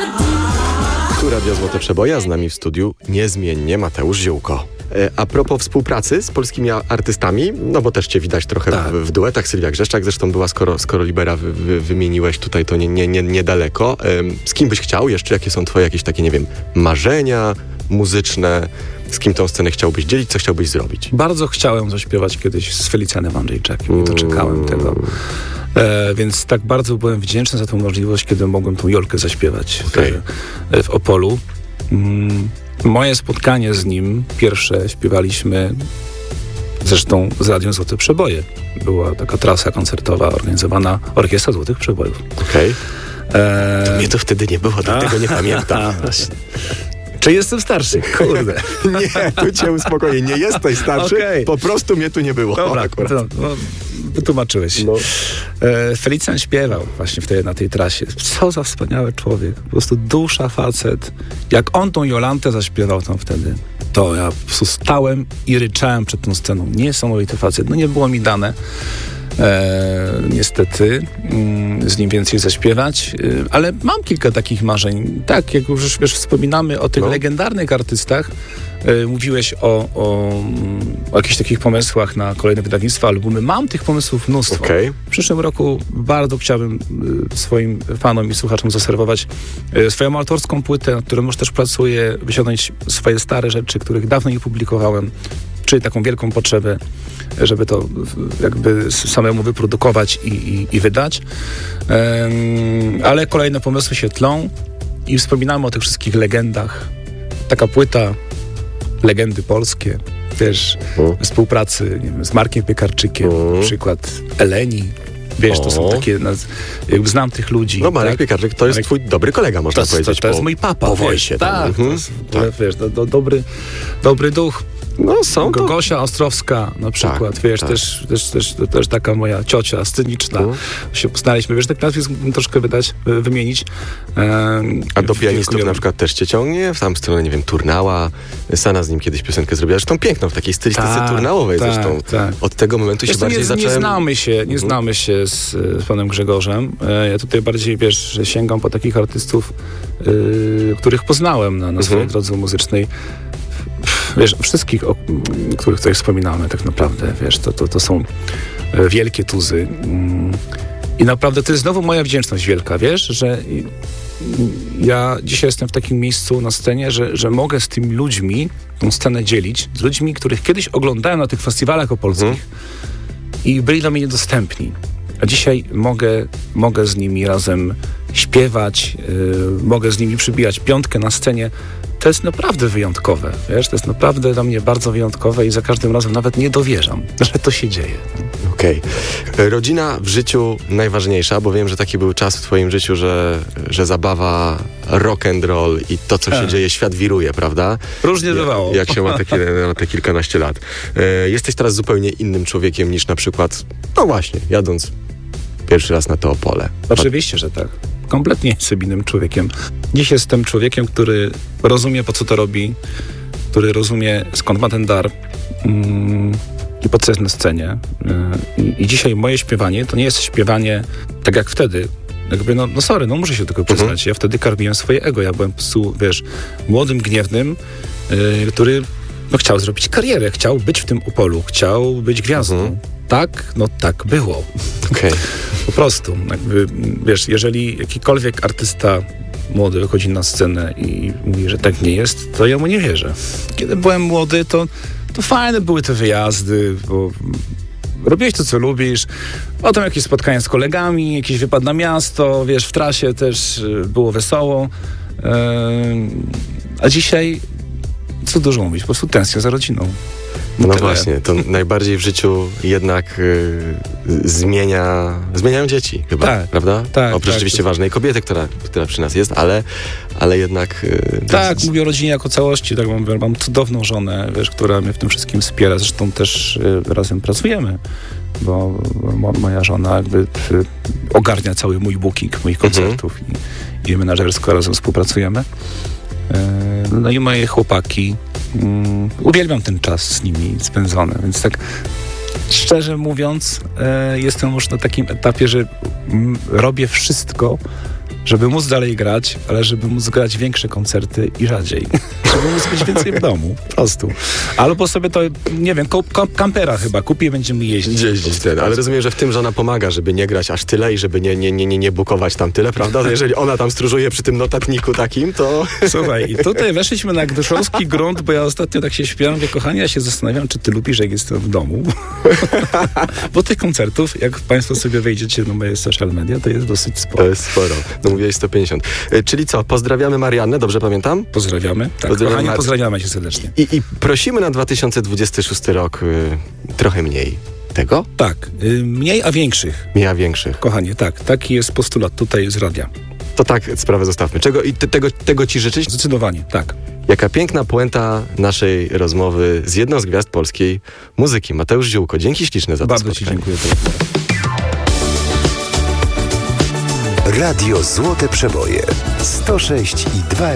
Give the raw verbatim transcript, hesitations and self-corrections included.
Tu Radio Złote Przeboje, z nami w studiu niezmiennie Mateusz Ziółko. E, a propos współpracy z polskimi artystami, no bo też cię widać trochę tak. w, w duetach. Sylwia Grzeszczak zresztą była, skoro, skoro Libera wy, wy, wymieniłeś tutaj, to nie, nie, nie, niedaleko. E, z kim byś chciał jeszcze? Jakie są twoje jakieś takie, nie wiem, marzenia muzyczne? Z kim tą scenę chciałbyś dzielić? Co chciałbyś zrobić? Bardzo chciałem zaśpiewać kiedyś z Felicjanem Andrzejczakiem i doczekałem mm. tego. E, więc tak bardzo byłem wdzięczny za tę możliwość, kiedy mogłem tą Jolkę zaśpiewać okay. w, w Opolu. Mm, moje spotkanie z nim, pierwsze śpiewaliśmy zresztą z Radiem Złote Przeboje. Była taka trasa koncertowa organizowana Orkiestra Złotych Przebojów. Okej. Okay. E... To mnie to wtedy nie było, dlatego nie pamiętam. Czy jestem starszy? Kurde. Nie, tu cię uspokoję. Nie jesteś starszy, okay. Po prostu mnie tu nie było. Dobra, to, no, wytłumaczyłeś. No. E, Felicjan śpiewał właśnie wtedy na tej trasie. Co za wspaniały człowiek. Po prostu dusza, facet. Jak on tą Jolantę zaśpiewał tam wtedy, to ja po prostu stałem i ryczałem przed tą sceną. Niesamowity facet. No nie było mi dane. E, niestety mm, z nim więcej zaśpiewać, e, ale mam kilka takich marzeń. Tak, jak już wiesz, wspominamy o tych no. legendarnych artystach, e, mówiłeś o, o, o jakichś takich pomysłach na kolejne wydawnictwa, albumy. Mam tych pomysłów mnóstwo. Okay. W przyszłym roku bardzo chciałbym e, swoim fanom i słuchaczom zaserwować e, swoją autorską płytę, nad którą już też pracuję, wyciągnąć swoje stare rzeczy, których dawno nie publikowałem, czyli taką wielką potrzebę, żeby to jakby samemu wyprodukować i, i, i wydać. Um, ale kolejne pomysły się tlą i wspominamy o tych wszystkich legendach. Taka płyta, legendy polskie, też mm. współpracy nie wiem, z Markiem Piekarczykiem, mm. na przykład Eleni. Wiesz, to o. są takie, jakby znam tych ludzi. No Marek tak? Piekarczyk to jest Marek... twój dobry kolega, można to, powiedzieć. To, to jest mój papa. Po wojsie. Tak, mhm. to jest, tak. wiesz, do, do, dobry, dobry duch. No są to... Gosia Ostrowska na przykład, tak, wiesz, tak. Też, też, też, też taka moja ciocia sceniczna. Mm. Się poznaliśmy, wiesz, tak nazwisk troszkę wydać, wymienić. Um, A do pianistów na przykład też cię ciągnie? W samą stronę, nie wiem, Turnała. Sana z nim kiedyś piosenkę zrobiła, zresztą piękną, w takiej stylistyce tak, turnałowej tak, zresztą. Tak. Od tego momentu wiesz, się bardziej nie, zacząłem... Nie znamy się, nie mhm. znamy się z, z panem Grzegorzem. Ja tutaj bardziej, wiesz, że sięgam po takich artystów, yy, których poznałem na, na mhm. swojej drodze muzycznej. Wiesz, wszystkich, o których tutaj wspominamy tak naprawdę, wiesz, to, to, to są wielkie tuzy. I naprawdę to jest znowu moja wdzięczność wielka, wiesz, że ja dzisiaj jestem w takim miejscu na scenie, że, że mogę z tymi ludźmi tą scenę dzielić, z ludźmi, których kiedyś oglądałem na tych festiwalach opolskich hmm. i byli dla mnie niedostępni. A dzisiaj mogę, mogę z nimi razem śpiewać, yy, mogę z nimi przybijać piątkę na scenie. To jest naprawdę wyjątkowe, wiesz, to jest naprawdę dla mnie bardzo wyjątkowe i za każdym razem nawet nie dowierzam, że to się dzieje. Okej. Okay. Rodzina w życiu najważniejsza, bo wiem, że taki był czas w twoim życiu, że, że zabawa, rock and roll i to, co się e. dzieje, świat wiruje, prawda? Różnie bywało. Jak, jak się ma te, ma te kilkanaście lat. E, jesteś teraz zupełnie innym człowiekiem niż na przykład, no właśnie, jadąc pierwszy raz na to Opole. Oczywiście, że tak. Kompletnie jestem innym człowiekiem. Dziś jestem człowiekiem, który rozumie, po co to robi, który rozumie, skąd ma ten dar mm, i po co jest na scenie. Yy, I dzisiaj moje śpiewanie to nie jest śpiewanie tak jak wtedy. Jakby, no, no sorry, no muszę się tylko przyznać. Mhm. Ja wtedy karmiłem swoje ego. Ja byłem po prostu, wiesz, młodym, gniewnym, yy, który no, chciał zrobić karierę, chciał być w tym Opolu, chciał być gwiazdą. Mhm. Tak, no tak było. Okej. Okay. Po prostu. Jakby, wiesz, jeżeli jakikolwiek artysta młody wychodzi na scenę i mówi, że tak nie jest, to ja mu nie wierzę. Kiedy byłem młody, to, to fajne były te wyjazdy, bo robiłeś to, co lubisz. Potem jakieś spotkania z kolegami, jakiś wypad na miasto, wiesz, w trasie też było wesoło. Yy, a dzisiaj, co dużo mówić, po prostu tęsknię za rodziną. No tyle. Właśnie, to najbardziej w życiu jednak y, zmienia, zmieniają dzieci chyba, tak, prawda? Tak, Oprócz tak, oczywiście tak. ważnej kobiety, która, która przy nas jest, ale, ale jednak... Y, tak, jest... mówię o rodzinie jako całości, tak mam, mam cudowną żonę, wiesz, która mnie w tym wszystkim wspiera, zresztą też y, razem pracujemy, bo, bo moja żona jakby y, ogarnia cały mój booking moich koncertów mhm. i, i menadżersko razem współpracujemy. Y, no i moje chłopaki, Um, uwielbiam ten czas z nimi spędzony, więc tak szczerze mówiąc e, jestem już na takim etapie, że m, robię wszystko, żeby móc dalej grać, ale żeby móc grać większe koncerty i rzadziej. Żeby móc być więcej w domu, po prostu. Albo sobie to, nie wiem, kampera chyba kupi i będziemy jeździć. Jeździć ten, ale rozumiem, że w tym żona pomaga, żeby nie grać aż tyle i żeby nie, nie, nie, nie, nie bukować tam tyle, prawda? Jeżeli ona tam stróżuje przy tym notatniku takim, to... Słuchaj, i tutaj weszliśmy na gdyszowski grunt, bo ja ostatnio tak się śpiewam, mówię, kochanie, ja się zastanawiam, czy ty lubisz, jak jestem w domu. Bo tych koncertów, jak państwo sobie wejdziecie na moje social media, to jest dosyć sporo. To jest sporo. No mówiłeś sto pięćdziesiąt. Czyli co, pozdrawiamy Mariannę, dobrze pamiętam? Pozdrawiamy. Tak, Pozdrawiamy kochani, Mar- pozdrawiamy cię serdecznie. I, I prosimy na dwa tysiące dwudziesty szósty rok y, trochę mniej tego? Tak, y, mniej, a większych. Mniej, a większych. Kochanie, tak, taki jest postulat tutaj z radia. To tak, sprawę zostawmy. Czego, i te, tego, tego ci życzyć? Zdecydowanie, tak. Jaka piękna puenta naszej rozmowy z jedną z gwiazd polskiej muzyki. Mateusz Ziółko, dzięki śliczne za to Bardzo spotkanie. ci dziękuję. Radio Złote Przeboje sto sześć i dwa